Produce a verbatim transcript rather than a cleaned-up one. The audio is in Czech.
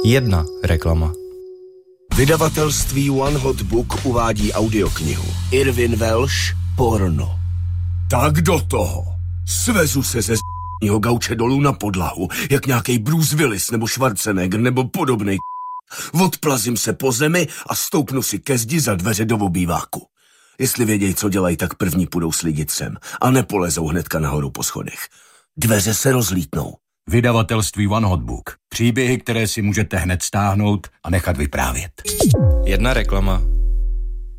Jedna reklama. Vydavatelství One Hot Book uvádí audioknihu Irvin Welsh Porno. Tak do toho. Svezu se ze z***ního gauče dolů na podlahu, jak nějakej Bruce Willis nebo Schwarzenegger nebo podobnej. Odplazím se po zemi a stoupnu si ke zdi za dveře do obýváku. Jestli věděj, co dělají, tak první půjdou slidit sem a nepolezou hnedka nahoru po schodech. Dveře se rozlítnou. Vydavatelství One Hot Book. Příběhy, které si můžete hned stáhnout a nechat vyprávět. Jedna reklama.